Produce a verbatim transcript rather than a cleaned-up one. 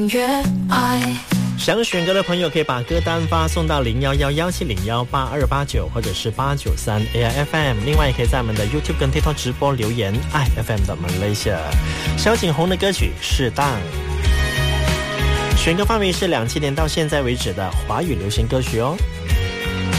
乐爱。 想选歌的朋友可以把歌单发送到零幺幺幺七零幺八二八九或者是八九三 A I F M， 另外也可以在我们的 YouTube 跟 TikTok 直播留言 I F M 的 Malaysia。 萧景宏的歌曲适当，选歌范围是两千年到现在为止的华语流行歌曲哦。